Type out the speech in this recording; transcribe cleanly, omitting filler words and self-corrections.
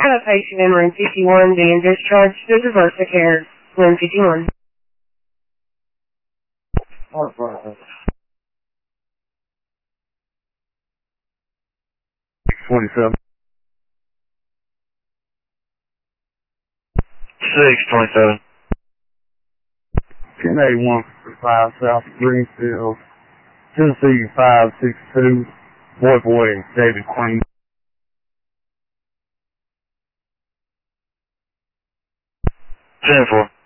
Have a patient in room 51 being discharged to Diversa Care. Room 51. 27. 627. 1081 5 South Greenfield, Tennessee 562, Boy, David Queen. 10-4.